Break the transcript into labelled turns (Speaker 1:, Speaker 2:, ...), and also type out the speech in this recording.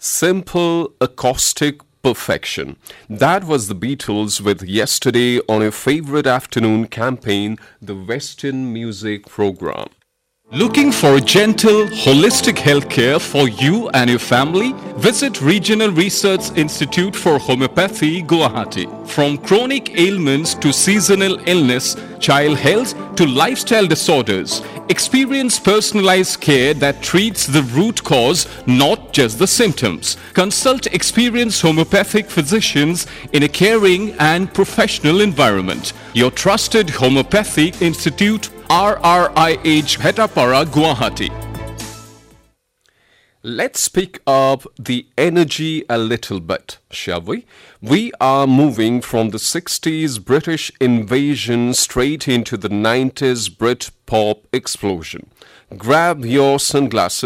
Speaker 1: Simple acoustic perfection. That was the Beatles with Yesterday on your favorite afternoon campaign, the Western Music Program.
Speaker 2: Looking for gentle, holistic healthcare for you and your family? Visit Regional Research Institute for Homeopathy, Guwahati. From chronic ailments to seasonal illness, child health to lifestyle disorders, experience personalized care that treats the root cause, not just the symptoms. Consult experienced homeopathic physicians in a caring and professional environment. Your trusted Homeopathic Institute, RRIH, Hetapara, Guwahati.
Speaker 1: Let's pick up the energy a little bit, shall we? We are moving from the 60s British invasion straight into the 90s Brit pop explosion. Grab your sunglasses